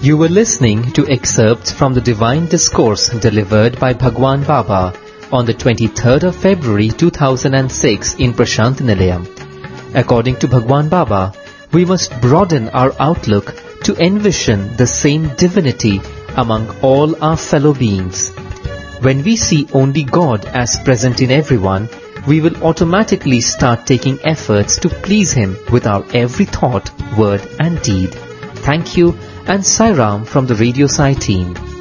You were listening to excerpts from the Divine Discourse delivered by Bhagwan Baba on the 23rd of February 2006 in Prashant Nilayam. According to Bhagwan Baba, we must broaden our outlook to envision the same divinity among all our fellow beings. When we see only God as present in everyone, we will automatically start taking efforts to please Him with our every thought, word and deed. Thank you and Sai Ram from the Radio Sai team.